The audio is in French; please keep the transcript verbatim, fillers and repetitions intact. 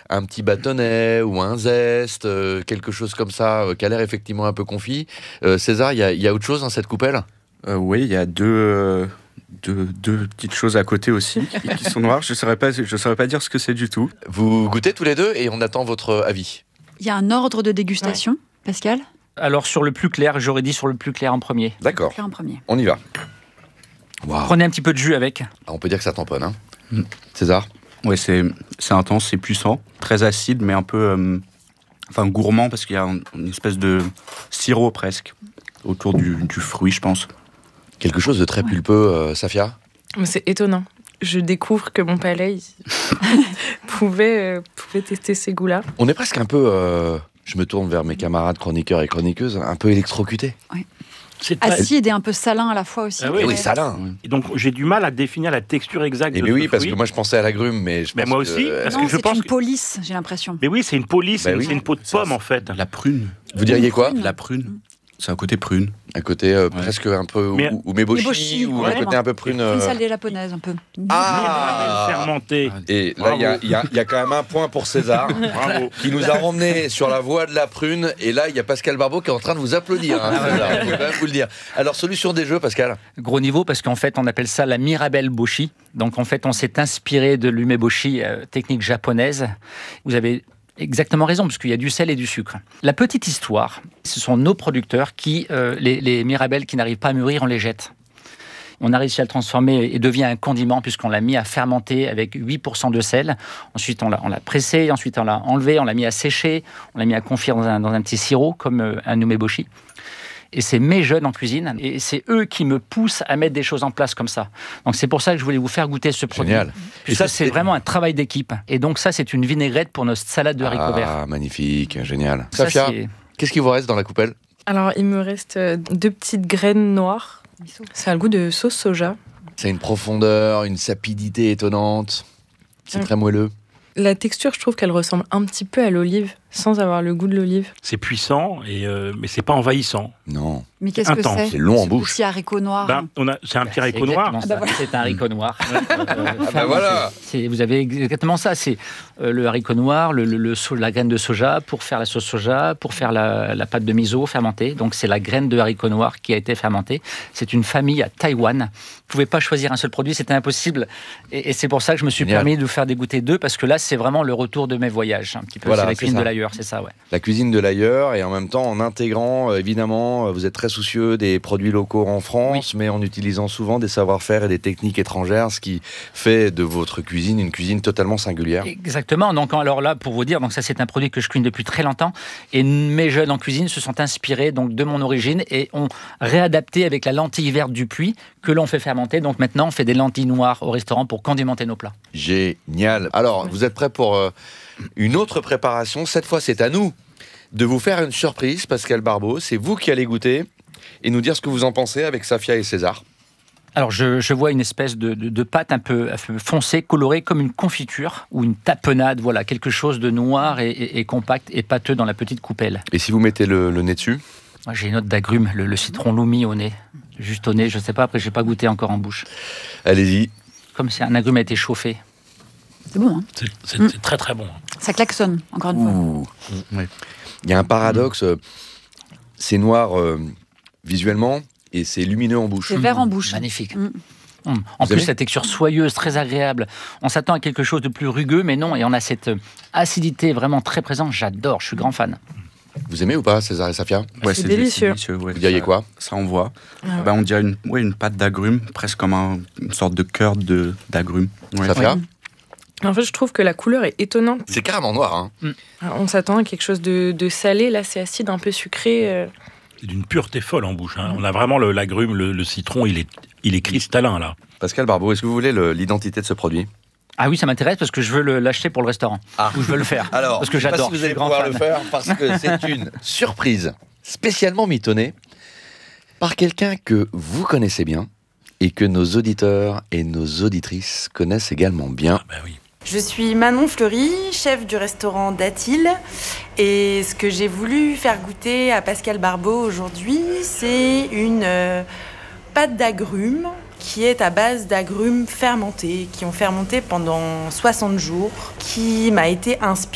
un petit bâtonnet ou un zeste, euh, quelque chose comme ça, euh, qui a l'air effectivement un peu confit. Euh, César, il y, y a autre chose dans cette coupelle ? euh, Oui, il y a deux, euh, deux, deux petites choses à côté aussi qui, qui sont noires. Je ne saurais pas, je saurais pas dire ce que c'est du tout. Vous goûtez tous les deux et on attend votre avis. Il y a un ordre de dégustation, ouais. Pascal ? Alors sur le plus clair, j'aurais dit sur le plus clair en premier. D'accord, clair en premier. On y va. Wow. Prenez un petit peu de jus avec. Ah, on peut dire que ça tamponne, hein. Mm. César ? Oui, c'est, c'est intense, c'est puissant, très acide, mais un peu euh, enfin, gourmand, parce qu'il y a un, une espèce de sirop presque autour du, du fruit, je pense. Quelque chose de très ouais. pulpeux, euh, Safia ? C'est étonnant. Je découvre que mon palais pouvait, euh, pouvait tester ces goûts-là. On est presque un peu, euh, je me tourne vers mes camarades chroniqueurs et chroniqueuses, un peu électrocutés. Oui. C'est très... acide et un peu salin à la fois aussi. Ah oui, oui, salin. Et donc j'ai du mal à définir la texture exacte et de mais ce oui, parce fruit. que moi je pensais à l'agrume, mais je mais pense moi que... aussi. Parce non, que je c'est pense une que... police, j'ai l'impression. Mais oui, c'est une police, bah c'est, oui. c'est une peau de pomme en fait. La prune. Vous diriez quoi ? La prune. C'est un côté prune. Un côté euh, ouais. presque un peu mais, ou, ou méboshi, méboshi, ou ouais, un côté un peu prune. Euh... Une salle des japonaises un peu. Ah, fermenté. Et là il y, y, y a quand même un point pour César, bravo, qui nous a ramené sur la voie de la prune. Et là il y a Pascal Barbeau qui est en train de vous applaudir. Hein, César, je peux quand même vous le dire. Alors solution des jeux, Pascal. Gros niveau parce qu'en fait on appelle ça la Mirabelle Boshi. Donc en fait on s'est inspiré de l'umeboshi, euh, technique japonaise. Vous avez exactement raison, parce qu'il y a du sel et du sucre. La petite histoire, ce sont nos producteurs qui, euh, les, les mirabelles qui n'arrivent pas à mûrir, on les jette. On a réussi à le transformer et devient un condiment puisqu'on l'a mis à fermenter avec huit pour cent de sel. Ensuite, on l'a, on l'a pressé, ensuite on l'a enlevé, on l'a mis à sécher, on l'a mis à confire dans un, dans un petit sirop comme euh, un umeboshi. Et c'est mes jeunes en cuisine, et c'est eux qui me poussent à mettre des choses en place comme ça. Donc c'est pour ça que je voulais vous faire goûter ce produit. Génial. Puisque ça, c'est, c'est vraiment un travail d'équipe. Et donc ça, c'est une vinaigrette pour notre salade de haricots verts. Ah, magnifique, génial. Ça, Safia, c'est... qu'est-ce qu'il vous reste dans la coupelle ? Alors, il me reste deux petites graines noires. Ça a le goût de sauce soja. C'est une profondeur, une sapidité étonnante. C'est mmh. très moelleux. La texture, je trouve qu'elle ressemble un petit peu à l'olive, sans avoir le goût de l'olive. C'est puissant, et euh, mais c'est pas envahissant. Non. Mais qu'est-ce que c'est ? C'est long en bouche. C'est un haricot noir. Ben, on a, c'est un petit ben, haricot noir. Ah bah voilà. C'est un haricot noir. euh, ah bah voilà. c'est, c'est, vous avez exactement ça. C'est euh, le haricot noir, le, le, le, la graine de soja pour faire la sauce soja, pour faire la, la pâte de miso fermentée. Donc c'est la graine de haricot noir qui a été fermentée. C'est une famille à Taïwan. Vous ne pouvez pas choisir un seul produit, c'était impossible. Et, et c'est pour ça que je me suis Génial. permis de vous faire dégoûter deux, parce que là, c'est vraiment le retour de mes voyages. Un petit peu. Voilà, c'est la cuisine c'est de l'ailleurs, c'est ça, ouais. La cuisine de l'ailleurs, et en même temps en intégrant, euh, évidemment, vous êtes très soucieux des produits locaux en France, oui. mais en utilisant souvent des savoir-faire et des techniques étrangères, ce qui fait de votre cuisine une cuisine totalement singulière. Exactement. Donc alors là, pour vous dire, donc ça c'est un produit que je cuisine depuis très longtemps, et mes jeunes en cuisine se sont inspirés donc de mon origine et ont réadapté avec la lentille verte du Puy que l'on fait fermenter. Donc maintenant, on fait des lentilles noires au restaurant pour condimenter nos plats. Génial. Alors, oui. vous êtes prêts pour euh, une autre préparation ? Cette fois, c'est à nous de vous faire une surprise, Pascal Barbeau. C'est vous qui allez goûter et nous dire ce que vous en pensez avec Safia et César. Alors, je, je vois une espèce de, de, de pâte un peu foncée, colorée comme une confiture ou une tapenade, voilà, quelque chose de noir et, et, et compact et pâteux dans la petite coupelle. Et si vous mettez le, le nez dessus ? Moi, j'ai une note d'agrumes, le, le citron loumi au nez. Juste au nez, je ne sais pas, après, je n'ai pas goûté encore en bouche. Allez-y. Comme si un agrume a été chauffé. C'est bon, hein ? C'est, c'est, mmh. c'est très très bon. Ça klaxonne, encore une Ouh. fois. Mmh. Ouais. Il y a un paradoxe, mmh. c'est noir euh, visuellement et c'est lumineux en bouche. C'est vert en bouche. Magnifique. Mmh. Mmh. En Vous plus, avez... la texture soyeuse, très agréable. On s'attend à quelque chose de plus rugueux, mais non, et on a cette acidité vraiment très présente. J'adore, je suis grand fan. Vous aimez ou pas, César et Safia ? Ouais, c'est, c'est délicieux. délicieux ouais. Vous diriez quoi ? Ça envoie. Ah ouais. Ben, on dirait une, ouais, une pâte d'agrumes, presque comme un, une sorte de cœur de, d'agrumes. Ouais. Safia ? Ouais. En fait, je trouve que la couleur est étonnante. C'est carrément noir. Hein. Mm. Alors, on s'attend à quelque chose de, de salé. Là, c'est acide, un peu sucré. Euh... C'est d'une pureté folle en bouche. Hein. Mm. On a vraiment le, l'agrume, le, le citron, il est, il est cristallin, là. Pascal Barbeau, est-ce que vous voulez le, l'identité de ce produit ? Ah oui, ça m'intéresse parce que je veux le, l'acheter pour le restaurant. Ah. Ou je veux le faire. Alors, parce que j'adore. Je ne sais pas si vous allez pouvoir fan. le faire parce que c'est une surprise spécialement mitonnée par quelqu'un que vous connaissez bien et que nos auditeurs et nos auditrices connaissent également bien. Ah ben oui. Je suis Manon Fleury, chef du restaurant Datil. Et ce que j'ai voulu faire goûter à Pascal Barbeau aujourd'hui, c'est une euh, pâte d'agrumes qui est à base d'agrumes fermentés, qui ont fermenté pendant soixante jours, qui m'a été inspirée